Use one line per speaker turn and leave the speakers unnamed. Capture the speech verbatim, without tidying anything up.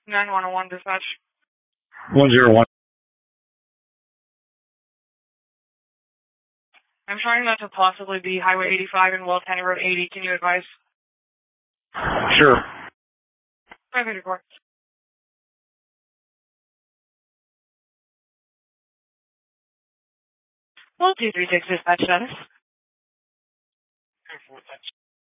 nine one one dispatch.
one zero one.
I'm trying not to possibly be Highway eighty-five and Wells County Road eighty. Can you advise?
Sure.
five eighty-four. Well, two three six dispatch status.